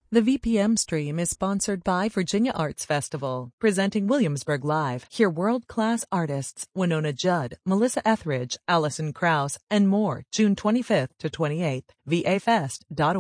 The VPM stream is sponsored by Virginia Arts Festival, presenting Williamsburg Live. Hear world-class artists Winona Judd, Melissa Etheridge, Alison Krauss, and more June 25th to 28th. vafest.org.